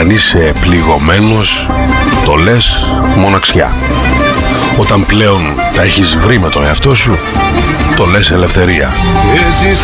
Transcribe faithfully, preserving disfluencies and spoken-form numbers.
Όταν είσαι πληγωμένος, το λες μοναξιά. Όταν πλέον τα έχεις βρει με τον εαυτό σου, το λες ελευθερία.